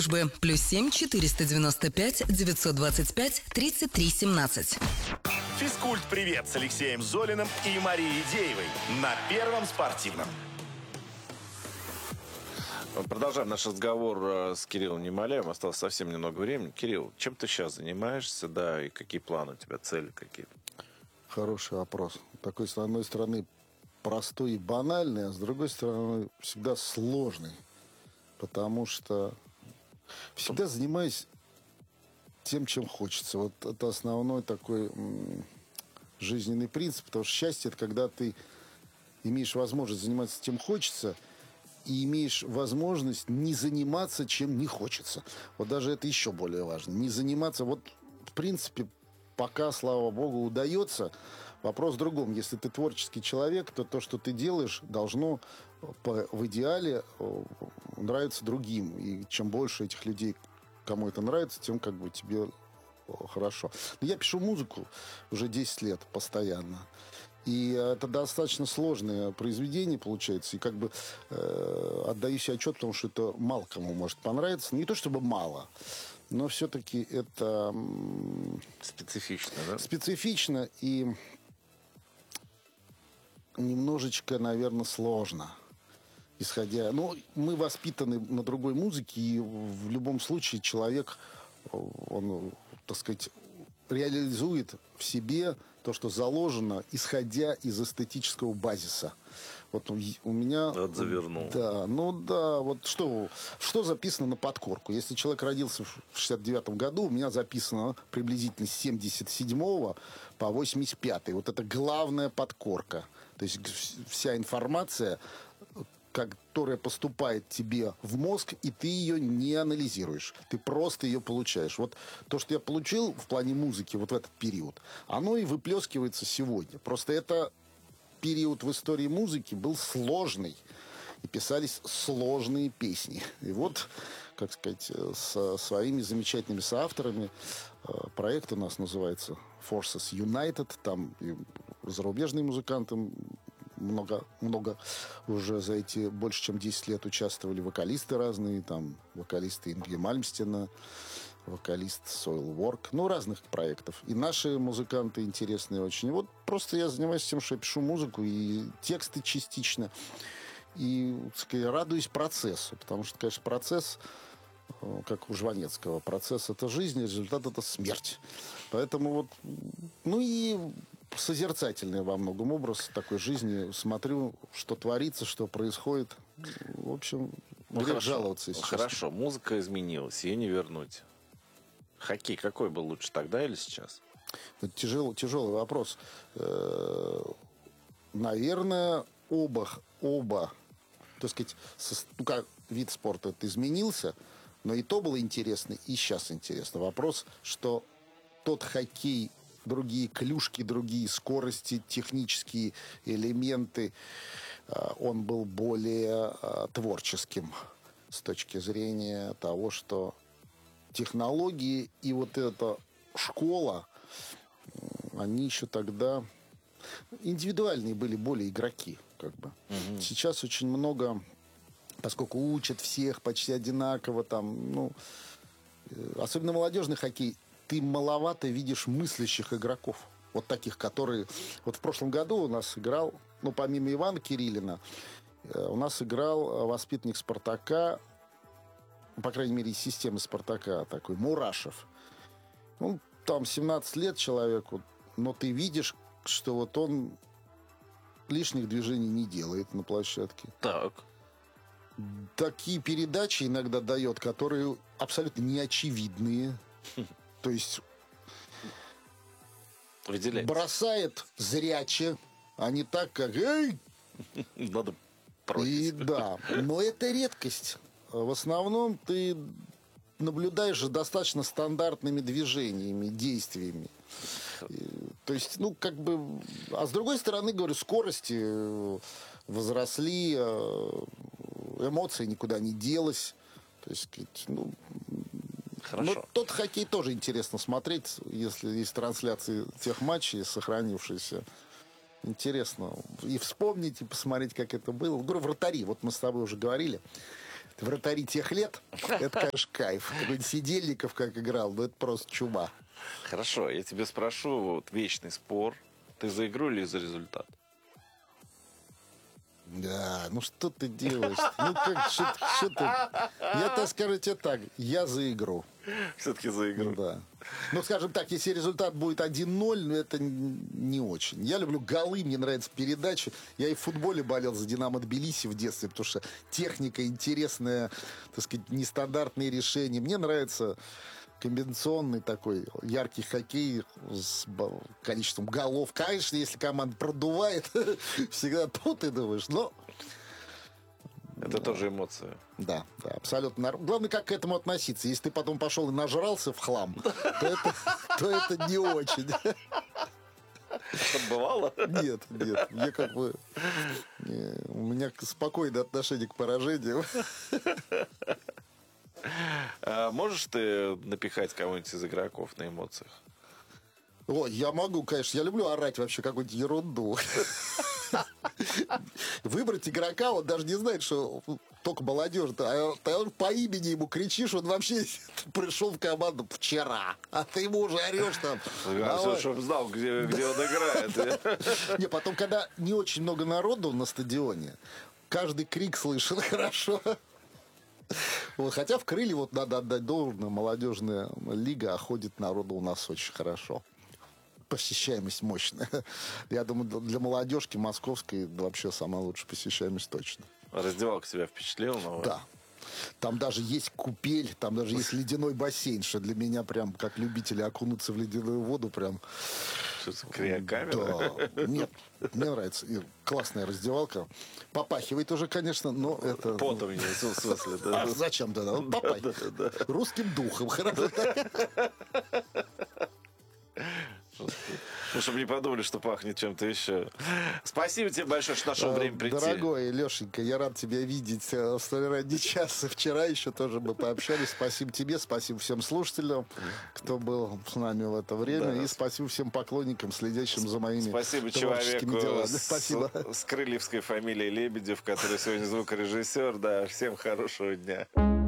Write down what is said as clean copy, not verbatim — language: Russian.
+7 495 925 33 17. Физкульт-привет с Алексеем Золиным и Марией Деевой на Первом спортивном. Продолжаем наш разговор с Кириллом Немоляевым. Осталось совсем немного времени. Кирилл, чем ты сейчас занимаешься, да, и какие планы у тебя, цели какие-то? Хороший вопрос. Такой, с одной стороны, простой и банальный, а с другой стороны, всегда сложный. Потому что всегда занимаюсь тем, чем хочется. Вот это основной такой жизненный принцип. Потому что счастье – это когда ты имеешь возможность заниматься тем хочется и имеешь возможность не заниматься, чем не хочется. Вот даже это еще более важно. Не заниматься, вот в принципе, пока, слава богу, удается. Вопрос в другом. Если ты творческий человек, то то, что ты делаешь, должно в идеале нравиться другим. И чем больше этих людей, кому это нравится, тем как бы тебе хорошо. Но я пишу музыку уже 10 лет постоянно. И это достаточно сложное произведение получается. И как бы отдаю себе отчет, потому что это мало кому может понравиться. Не то чтобы мало, но все-таки это Специфично, да? Специфично и немножечко, наверное, сложно. Исходя... Ну, мы воспитаны на другой музыке, и в любом случае человек, он, так сказать, реализует в себе то, что заложено, исходя из эстетического базиса. Вот у меня... Вот завернул. Да, ну да, вот что записано на подкорку? Если человек родился в 69-м году, у меня записано приблизительно с 77-го по 85-й. Вот это главная подкорка. То есть вся информация, которая поступает тебе в мозг, и ты ее не анализируешь. Ты просто ее получаешь. Вот то, что я получил в плане музыки вот в этот период, оно и выплескивается сегодня. Просто это период в истории музыки был сложный. И писались сложные песни. И вот, как сказать, со своими замечательными соавторами проект у нас называется Forces United. Там и зарубежные музыканты много уже за эти больше чем 10 лет участвовали, вокалисты разные, там вокалисты Ингви Мальмстена, вокалист Soilwork, ну, разных проектов. И наши музыканты интересные очень. И вот просто я занимаюсь тем, что я пишу музыку и тексты частично. И, так сказать, радуюсь процессу, потому что, конечно, процесс, как у Жванецкого, процесс — это жизнь, результат — это смерть. Поэтому вот, ну и созерцательный во многом образ такой жизни. Смотрю, что творится, что происходит. В общем, грех жаловаться, если Хорошо, честно. музыка изменилась, ее не вернуть. Хоккей какой был лучше, тогда или сейчас? Это тяжелый вопрос. Наверное, оба, так сказать, как вид спорта это изменился, но и то было интересно, и сейчас интересно. Вопрос, что тот хоккей, другие клюшки, другие скорости, технические элементы, он был более творческим с точки зрения того, что технологии и вот эта школа, они еще тогда индивидуальные были более игроки, как бы. Угу. Сейчас очень много, поскольку учат всех почти одинаково, там, ну, особенно молодежный хоккей, ты маловато видишь мыслящих игроков. Вот таких, которые... Вот в прошлом году у нас играл, ну, помимо Ивана Кириллина, у нас играл воспитанник «Спартака», по крайней мере, из системы «Спартака», такой Мурашев. Ну, там 17 лет человеку, но ты видишь, что вот он лишних движений не делает на площадке. Так. Такие передачи иногда дает, которые абсолютно неочевидные. То есть бросает зряче, а не так, как «Эй!» Надо И да, но это редкость. В основном ты наблюдаешь за достаточно стандартными движениями, действиями. То есть, ну, как бы... А с другой стороны, говорю, скорости возросли, эмоции никуда не делась. То есть, ну... Хорошо. Но тот хоккей тоже интересно смотреть, если есть трансляции тех матчей, сохранившиеся. Интересно и вспомнить, и посмотреть, как это было. Говорю, вратари, вот мы с тобой уже говорили. вратари тех лет, это, конечно, кайф. Какой-нибудь Сидельников как играл, ну это просто чума. Хорошо, я тебе спрошу, вот вечный спор. Ты за игру или за результат? Да, ну что ты делаешь? Ну как, что ты? Я-то скажу тебе так, я за игру. Все-таки за игру. Да. Ну, скажем так, если результат будет 1-0, ну, это не очень. Я люблю голы, мне нравятся передачи. Я и в футболе болел за «Динамо Тбилиси» в детстве, потому что техника интересная, так сказать, нестандартные решения. Мне нравится комбинационный такой яркий хоккей с количеством голов. Конечно, если команда продувает, всегда тут ты думаешь, но... Это тоже эмоция. Да, да, абсолютно. Главное, как к этому относиться. Если ты потом пошел и нажрался в хлам, то это не очень. Что бывало? Нет. Я как бы... У меня спокойное отношение к поражению. А можешь ты напихать кого-нибудь из игроков на эмоциях? Ой, я могу, конечно. Я люблю орать вообще какую-нибудь ерунду. Выбрать игрока, он даже не знает, что только молодежь. А он по имени ему кричишь, он вообще пришел в команду вчера. А ты ему уже орешь там. Чтобы знал, где он играет. Не, потом, когда не очень много народу на стадионе, каждый крик слышен хорошо. Вот, хотя в Крылья, вот надо отдать должное, молодежная лига, а ходит народу у нас очень хорошо. Посещаемость мощная. Я думаю, для молодежки московской вообще самая лучшая посещаемость точно. Раздевалка тебя впечатлила? Новая? Да. Там даже есть купель, там даже есть ледяной бассейн, что для меня прям, как любители окунуться в ледяную воду, прям... Что-то криокамера? Да. Нет, мне нравится. И классная раздевалка. Попахивает уже, конечно, но это... Потом, в смысле, да. А зачем тогда? Вот попахивает. Русским духом, хорошо. Ну, чтобы не подумали, что пахнет чем-то еще. Спасибо тебе большое, что нашел время прийти. Дорогой Лешенька, я рад тебя видеть в столь ранний час. Вчера еще тоже мы пообщались. Спасибо тебе, спасибо всем слушателям, кто был с нами в это время. Да. И спасибо всем поклонникам, следящим за моими Спасибо творческими человеку делами. Спасибо. с крыльевской фамилией Лебедев, который сегодня звукорежиссер. Да, всем хорошего дня.